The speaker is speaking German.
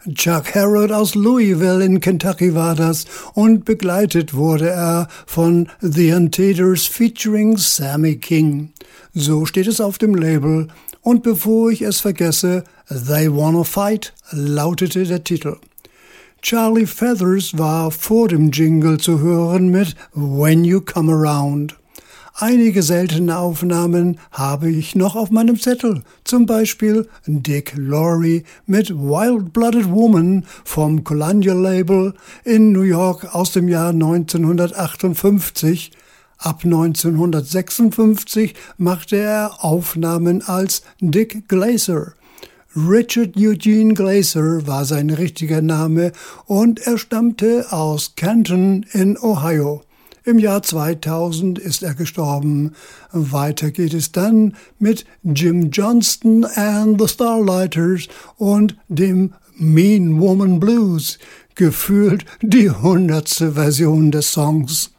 Chuck Harrod aus Louisville in Kentucky war das und begleitet wurde er von The Anteaters featuring Sammy King. So steht es auf dem Label und bevor ich es vergesse, They Wanna Fight lautete der Titel. Charlie Feathers war vor dem Jingle zu hören mit When You Come Around. Einige seltene Aufnahmen habe ich noch auf meinem Zettel, zum Beispiel Dick Lowry mit Wild Blooded Woman vom Columbia Label in New York aus dem Jahr 1958. Ab 1956 machte er Aufnahmen als Dick Glaser. Richard Eugene Glaser war sein richtiger Name und er stammte aus Canton in Ohio. Im Jahr 2000 ist er gestorben. Weiter geht es dann mit Jim Johnston and the Starlighters und dem Mean Woman Blues, gefühlt die 100. Version des Songs.